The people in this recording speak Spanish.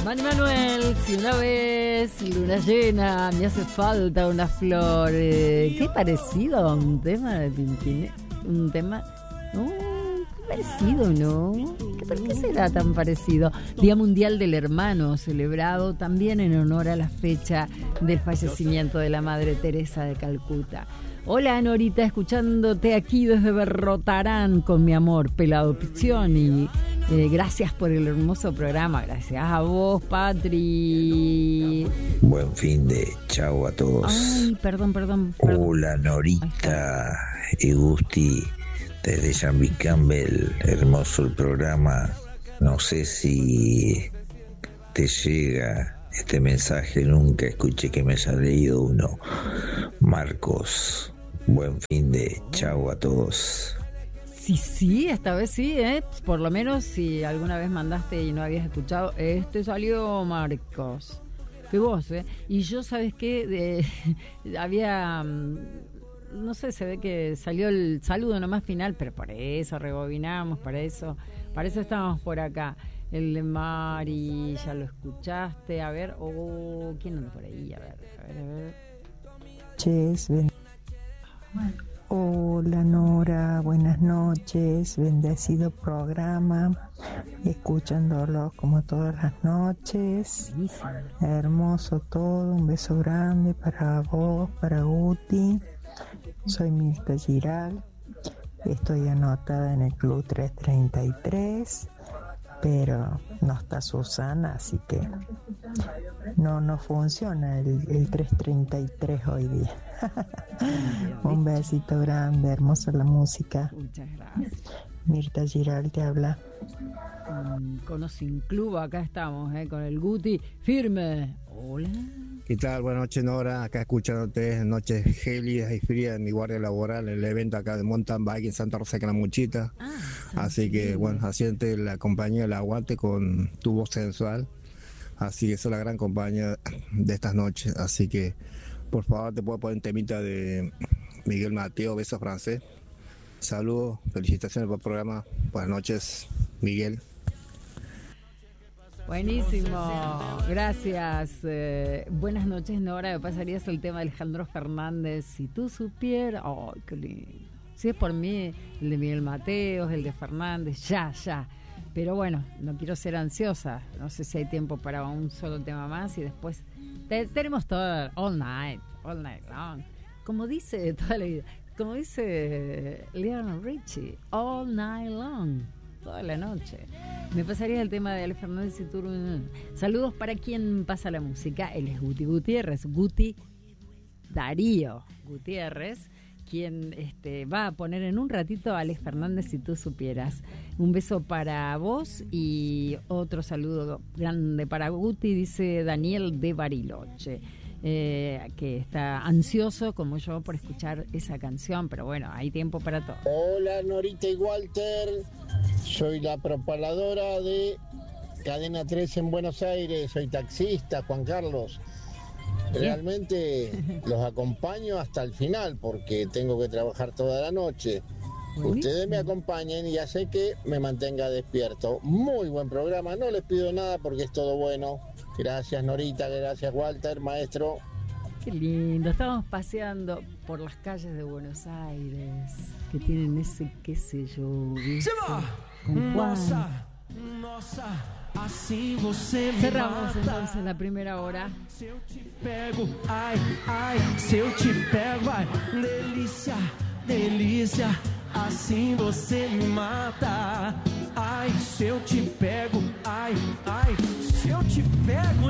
Manny Manuel, si una vez, luna llena, me hace falta una flor. Qué parecido a un tema de Tintín. Un tema... qué parecido, ¿no? ¿Por qué será tan parecido? Día Mundial del Hermano, celebrado también en honor a la fecha del fallecimiento de la Madre Teresa de Calcuta. Hola, Norita, escuchándote aquí desde Berrotarán con mi amor, Pelado Piccioni. Gracias por el hermoso programa. Gracias a vos, Patri. Buen fin de chau a todos. Ay, perdón. Hola, Norita y Gusti, desde Jambi Campbell. Hermoso el programa. No sé si te llega este mensaje. Nunca escuché que me haya leído uno. Marcos, buen fin de chau a todos. Sí, esta vez sí, por lo menos si alguna vez mandaste y no habías escuchado, salió Marcos. Qué voz, Y yo, ¿sabes qué? Había, no sé, se ve que salió el saludo nomás final, pero por eso rebobinamos, para eso estábamos por acá. El de Mari, ya lo escuchaste, a ver, ¿quién anda por ahí? A ver. Hola Nora, buenas noches, bendecido programa, escuchándolo como todas las noches, hermoso todo, un beso grande para vos, para Guti, soy Mirta Giral, estoy anotada en el Club 333, pero no está Susana, así que no funciona el 333 hoy día. Un besito grande, hermosa la música. Muchas gracias. Mirta Giral te habla. Cono Sin Club, acá estamos, con el Guti firme. Hola. ¿Qué tal? Buenas noches, Nora. Acá escuchándote, noches gélidas y frías en mi guardia laboral, el evento acá de mountain bike en Santa Rosa de Calamuchita. Así que, bueno, haciéndote la compañía del aguante con tu voz sensual. Así que sos la gran compañía de estas noches. Así que, por favor, te puedo poner un temita de Miguel Mateo, Beso Francés. Saludos, felicitaciones por el programa. Buenas noches, Miguel. Buenísimo, gracias. Buenas noches, Nora. ¿Me pasarías el tema de Alejandro Fernández? Si tú supieras... ¡Oh, qué lindo! Si es por mí, el de Miguel Mateos, el de Fernández, ya. Pero bueno, no quiero ser ansiosa. No sé si hay tiempo para un solo tema más y después tenemos todo all night long. Como dice toda la vida, como dice Lionel Richie, all night long, toda la noche. Me pasaría el tema de Ale Fernández y Turun. Saludos para quien pasa la música. Él es Guti Gutiérrez, Guti Darío Gutiérrez, quien va a poner en un ratito a Alex Fernández, si tú supieras. Un beso para vos y otro saludo grande para Guti, dice Daniel de Bariloche, que está ansioso como yo por escuchar esa canción, pero bueno, hay tiempo para todo. Hola Norita y Walter, soy la propaladora de Cadena 3 en Buenos Aires, soy taxista, Juan Carlos. Realmente los acompaño hasta el final porque tengo que trabajar toda la noche. Ustedes me acompañen y hace que me mantenga despierto. Muy buen programa, no les pido nada porque es todo bueno. Gracias Norita, gracias Walter, maestro. Qué lindo, estamos paseando por las calles de Buenos Aires que tienen ese, qué sé yo, ¿viste? Con Juan. Assim você me Cerramos mata. entonces la primera hora. Se eu te pego, ai, se eu te pego, ai, delícia, delícia, assim você me mata. Ai, se eu te pego, ai, se eu te pego,